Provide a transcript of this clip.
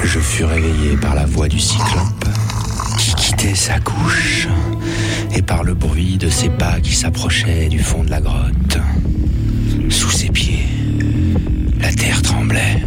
je fus réveillé par la voix du cyclope qui quittait sa couche et par le bruit de ses pas qui s'approchaient du fond de la grotte.